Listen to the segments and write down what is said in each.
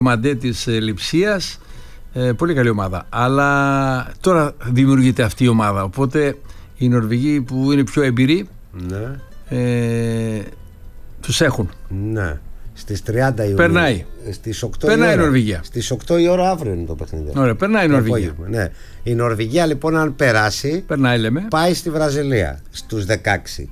Μαντέ της Λειψίας, πολύ καλή ομάδα. Αλλά τώρα δημιουργείται αυτή η ομάδα. Οπότε οι Νορβηγοί που είναι πιο εμπειροί, ναι, τους έχουν. Ναι. Στις 30 Ιουνίου. Περνάει. Στις 8 περνάει η Νορβηγία. Στις 8 η ώρα αύριο είναι το παιχνίδι. Ωραία, περνάει η Νορβηγία. Ναι. Η Νορβηγία λοιπόν, αν περάσει, περνάει, λέμε, πάει στη Βραζιλία στους 16.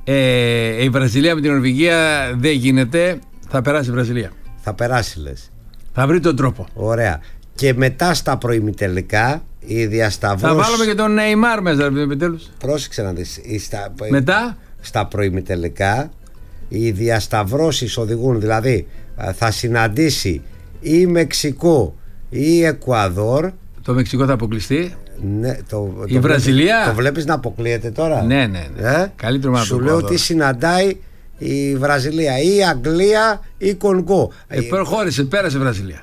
Η Βραζιλία με την Νορβηγία δεν γίνεται. Θα περάσει η Βραζιλία. Θα περάσει, λες. Θα βρει τον τρόπο. Ωραία. Και μετά στα προημιτελικά η διασταυρώση. Θα βάλουμε και τον Νεϊμάρ μέσα, επιτέλους. Πρόσεξε να δεις. Μετά στα προημιτελικά οι διασταυρώσεις οδηγούν, δηλαδή θα συναντήσει ή Μεξικό ή Εκουαδόρ. Το Μεξικό θα αποκλειστεί. Ναι, η Βραζιλία. Το βλέπεις να αποκλείεται τώρα. Ναι. Καλύτερο να το σου λέω ότι συναντάει η Βραζιλία ή η Αγγλία ή Κονγκό. Προχώρησε, πέρασε η Βραζιλία.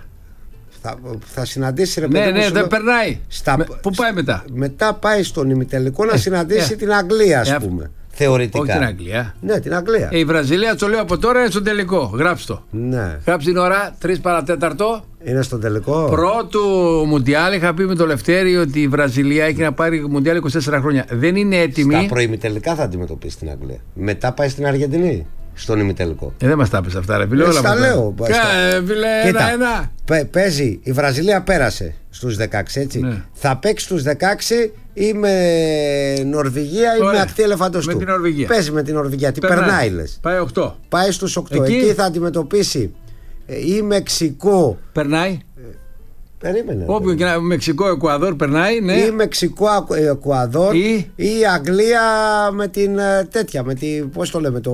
Θα συναντήσει, ρε παιδί. Ναι, δεν περνάει. Πού πάει μετά? Μετά πάει στον ημιτελικό να συναντήσει την Αγγλία, ας πούμε. Θεωρητικά. Όχι την Αγγλία. Ναι, την Αγγλία. Η Βραζιλία, το λέω από τώρα, είναι στο τελικό. Γράψτε το. Ναι. Γράψτε την ώρα 3 παρατέταρτο. Είναι στο τελικό. Πρώτου Μουντιάλ, είχα πει με το Λευτέρη ότι η Βραζιλία έχει να πάρει Μουντιάλ 24 χρόνια. Δεν είναι έτοιμη. Στα προημιτελικά θα αντιμετωπίσει την Αγγλία. Μετά πάει στην Αργεντινή. Στον ημιτελικό. Δεν μας τα πεις αυτά, ρε φίλε. Στα λέω. Φίλε, ένα. Παίζει. Η Βραζιλία πέρασε στους 16, έτσι. Ναι. Θα παίξει στους 16 ή με Νορβηγία ή με ακτή ελεφαντοστού. Με την Νορβηγία. Παίζει με την Νορβηγία. Τι περνάει, λες. Πάει 8. Πάει στους 8. Εκεί θα αντιμετωπίσει ή Μεξικό. Περνάει. Περίμενε. Όποιο και να, Μεξικό, Εκουαδόρ περνάει, ναι. Ή Μεξικό, Εκουαδόρ ή Αγγλία με την τέτοια, με την, πώς το λέμε,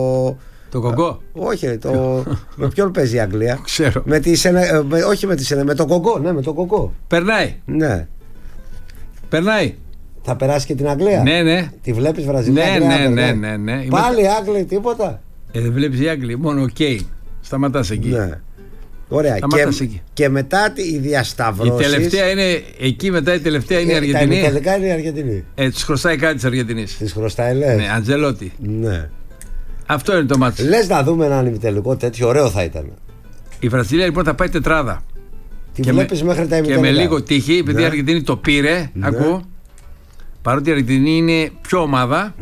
το Κογκό. Όχι, με ποιον παίζει η Αγγλία? Ξέρω. Όχι με τη Σενε, με το Κογκό, ναι, με το Κογκό. Περνάει. Ναι. Περνάει. Θα περάσει και την Αγγλία. Ναι. Τη βλέπεις Βραζιλία? Ναι. Πάλι Άγγλοι, τίποτα. Δεν βλέπεις οι Άγγλοι, μόνο ο Κέιν. Σταματάς εκεί. Ναι. Ωραία. Και μετά η διασταυρώση. Η τελευταία είναι εκεί, μετά η τελευταία είναι η Αργεντινή. Τελικά είναι η Αργεντινή. Τους χρωστάει κάτι της Αργεντινής. Της χρωστάει, λες. Ναι, Αντζελότη. Ναι. Αυτό είναι το μάτσο. Λες να δούμε έναν ημιτελικό τέτοιο, ωραίο θα ήταν. Η Βραζιλία λοιπόν θα πάει τετράδα. Τη βλέπεις μέχρι τα ημιτελικά. Και με λίγο τύχη, επειδή η Αργεντινή το πήρε, ακούω. Παρότι η Αργεντινή είναι πιο ομάδα,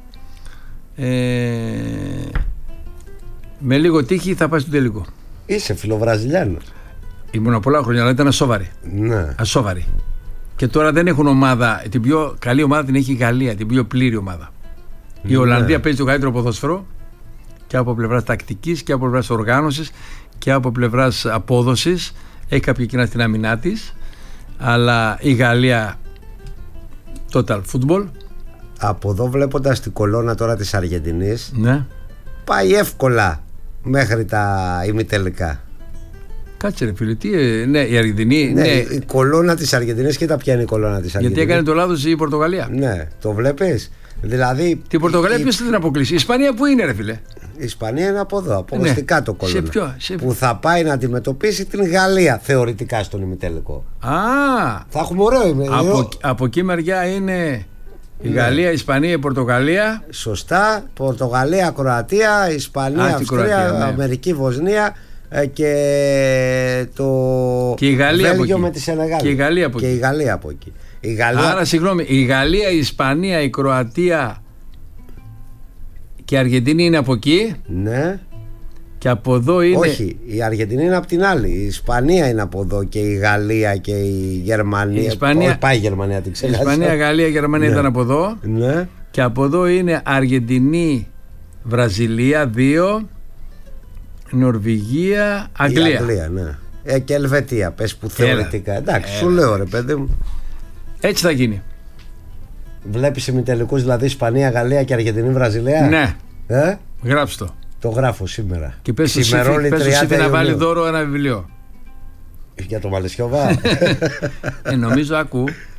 με λίγο τύχη θα πάει στο τελικό. Είσαι φιλοβραζιλιάνος. Ήμουν πολλά χρόνια, αλλά ήταν ασόβαρη. Ναι. Ασόβαρη. Και τώρα δεν έχουν ομάδα. Την πιο καλή ομάδα την έχει η Γαλλία, την πιο πλήρη ομάδα. Η Ολλανδία παίζει το καλύτερο ποδόσφαιρο και από πλευράς τακτικής και από πλευράς οργάνωσης και από πλευράς απόδοσης. Έχει κάποια κοινά στην αμυνά της. Αλλά η Γαλλία total football. Από εδώ βλέποντας την κολόνα τώρα της Αργεντινής, ναι, πάει εύκολα μέχρι τα ημιτελικά. Κάτσε ρε φίλε, ναι, η Αργεντινή. Ναι, η κολόνα της Αργεντινής, κοίτα ποια είναι η κολόνα της Αργεντινής. Γιατί έκανε το λάθος η Πορτογαλία. Ναι, το βλέπεις. Δηλαδή. Την Πορτογαλία ποιος θα την αποκλείσει? Η Ισπανία που είναι, ρε φίλε? Η Ισπανία είναι από εδώ, αποδοστικά το κολόνα. Σε που θα πάει να αντιμετωπίσει την Γαλλία θεωρητικά στον ημιτελικό. Θα έχουμε ωραίο ημιτελικό. Από εκεί μεριά είναι η Γαλλία, η Ισπανία, η Πορτογαλία. Σωστά. Πορτογαλία, Κροατία, Ισπανία, Αυστρία, ναι. Αμερική, Βοσνία και το Βέλγιο με τη Σενεγάλη. Και η Γαλλία από εκεί. Και η Γαλλία από εκεί. Άρα συγγνώμη, η Γαλλία, η Ισπανία, η Κροατία και η Αργεντινή είναι από εκεί. Ναι. Και από εδώ είναι. Όχι, η Αργεντινή είναι από την άλλη. Η Ισπανία είναι από εδώ και η Γαλλία και η Γερμανία. Η Ισπανία... πάει η Γερμανία, την ξέρω. Η Ισπανία, Γαλλία, Γερμανία ήταν από εδώ. Ναι. Και από εδώ είναι Αργεντινή, Βραζιλία 2, Νορβηγία, Αγγλία. Η Αγγλία, ναι. Και Ελβετία, πες που θεωρητικά. Εντάξει, σου λέω ρε παιδί μου. Έτσι θα γίνει. Βλέπεις ημιτελικούς, δηλαδή Ισπανία, Γαλλία και Αργεντινή, Βραζιλία. Ναι. Γράψτε το. Το γράφω σήμερα. Και πες στο Σύφη να βάλει δώρο ένα βιβλίο. Για το Μαλαισιώβα. Νομίζω, άκου,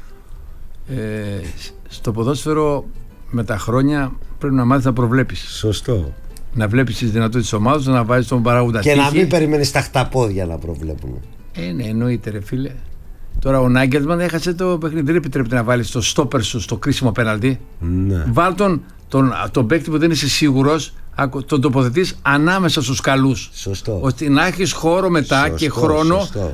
στο ποδόσφαιρο με τα χρόνια πρέπει να μάθεις να προβλέπεις. Σωστό. Να βλέπεις τις δυνατότητες της ομάδας, να βάζεις τον παράγοντα και τύχη. Να μην περιμένεις τα χταπόδια να προβλέπουμε. Ναι, εννοείται ρε φίλε. Τώρα ο Νάγκελσμαν έχασε το παιχνίδι. Δεν επιτρέπεται να βάλεις το στόπερ σου στο κρίσιμο πέναλτι. Ναι. Βάλ τον παίκτη που δεν είσαι σίγουρος, τον τοποθετείς ανάμεσα στους καλούς. Σωστό. Ώστε να έχεις χώρο μετά και χρόνο